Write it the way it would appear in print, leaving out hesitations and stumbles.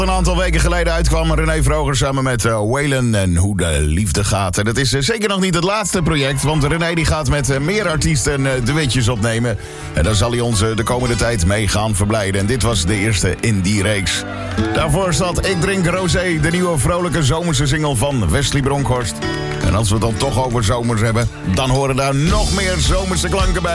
Een aantal weken geleden uitkwam René Vroger samen met Waylon en Hoe de Liefde Gaat. En dat is zeker nog niet het laatste project, want René die gaat met meer artiesten duetjes opnemen. En daar zal hij ons de komende tijd mee gaan verblijden. En dit was de eerste in die reeks. Daarvoor zat Ik Drink Rosé, de nieuwe vrolijke zomerse single van Wesley Bronkhorst. En als we het dan toch over zomers hebben, dan horen daar nog meer zomerse klanken bij.